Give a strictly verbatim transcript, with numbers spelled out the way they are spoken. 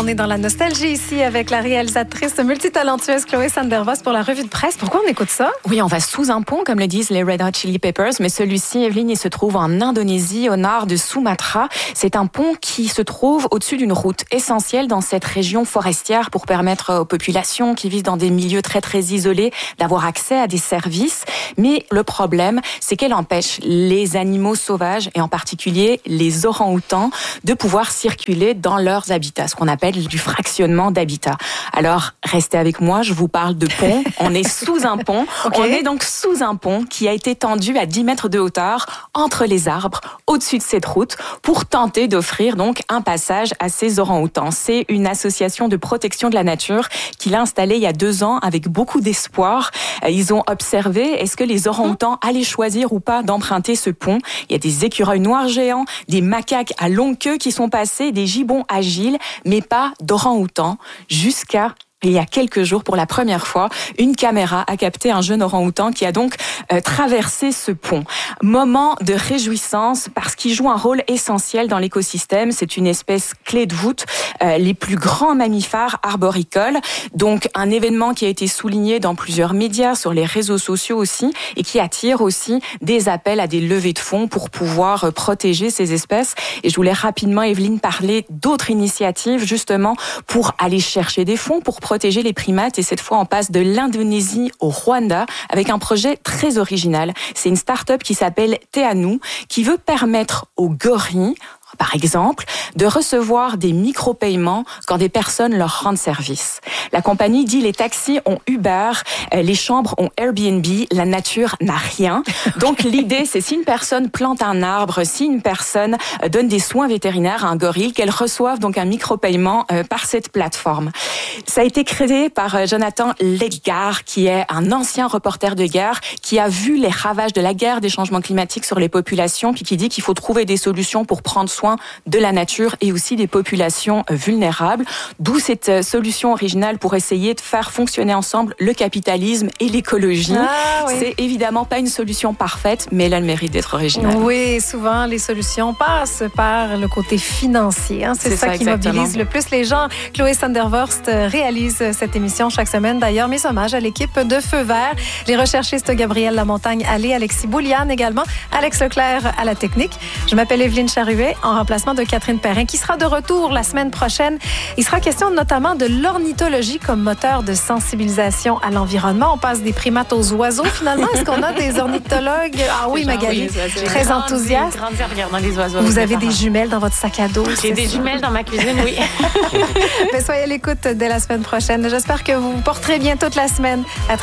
est dans la nostalgie ici avec la réalisatrice multitalentueuse Chloé Sandervost pour la revue de presse. Pourquoi on écoute ça? Oui, on va sous un pont, comme le disent les Red Hot Chili Peppers, mais celui-ci, Evelyne, il se trouve en Indonésie, au nord de Sumatra. C'est un pont qui se trouve au-dessus d'une route essentielle dans cette région forestière pour permettre aux populations qui vivent dans des milieux très très isolés d'avoir accès à des services. Mais le problème, c'est qu'elle empêche les animaux sauvages, et en particulier les orang-outans, de pouvoir circuler dans leurs habitats, ce qu'on appelle du fractionnement d'habitat. Alors, restez avec moi, je vous parle de pont. On est sous un pont. Okay. On est donc sous un pont qui a été tendu à dix mètres de hauteur entre les arbres, au-dessus de cette route, pour tenter d'offrir donc un passage à ces orang-outans. C'est une association de protection de la nature qui l'a installée il y a deux ans avec beaucoup d'espoir. Ils ont observé, est-ce que les orang-outans allaient choisir ou pas d'emprunter ce pont? Il y a des écureuils noirs géants, des macaques à longue queue qui sont passés, des gibbons agiles, mais pas d'orang-outans, jusqu'à il y a quelques jours, pour la première fois, une caméra a capté un jeune orang-outan qui a donc euh, traversé ce pont. Moment de réjouissance parce qu'il joue un rôle essentiel dans l'écosystème. C'est une espèce clé de voûte, euh, les plus grands mammifères arboricoles. Donc un événement qui a été souligné dans plusieurs médias, sur les réseaux sociaux aussi, et qui attire aussi des appels à des levées de fonds pour pouvoir euh, protéger ces espèces. Et je voulais rapidement, Evelyne, parler d'autres initiatives justement pour aller chercher des fonds, pour protéger les primates, et cette fois on passe de l'Indonésie au Rwanda avec un projet très original. C'est une start-up qui s'appelle Teanu, qui veut permettre aux gorilles, par exemple, de recevoir des micro-paiements quand des personnes leur rendent service. La compagnie dit les taxis ont Uber, les chambres ont Airbnb, la nature n'a rien. Donc l'idée, c'est si une personne plante un arbre, si une personne donne des soins vétérinaires à un gorille, qu'elle reçoive donc un micro-paiement par cette plateforme. Ça a été créé par Jonathan Ledgar, qui est un ancien reporter de guerre, qui a vu les ravages de la guerre, des changements climatiques sur les populations, puis qui dit qu'il faut trouver des solutions pour prendre soin de la nature et aussi des populations vulnérables. D'où cette solution originale pour essayer de faire fonctionner ensemble le capitalisme et l'écologie. Ah, oui. C'est évidemment pas une solution parfaite, mais elle a le mérite d'être originale. Oui, souvent les solutions passent par le côté financier. Hein. C'est, C'est ça, ça qui exactement. mobilise le plus les gens. Chloé Sandervost réalise cette émission chaque semaine. D'ailleurs, mes hommages à l'équipe de Feu Vert, les recherchistes Gabriel Lamontagne, Allé, Alexis Bouliane également, Alex Leclerc à la technique. Je m'appelle Evelyne Charuet, en remplacement de Catherine Perrin, qui sera de retour la semaine prochaine. Il sera question notamment de l'ornithologie comme moteur de sensibilisation à l'environnement. On passe des primates aux oiseaux, finalement. Est-ce qu'on a des ornithologues? Ah oui, Magali, oui, très grandes, enthousiaste. Grandes regardant les oiseaux. Vous avez des jumelles dans votre sac à dos? J'ai des ça? jumelles dans ma cuisine, oui. Mais soyez à l'écoute dès la semaine prochaine. J'espère que vous vous porterez bien toute la semaine. À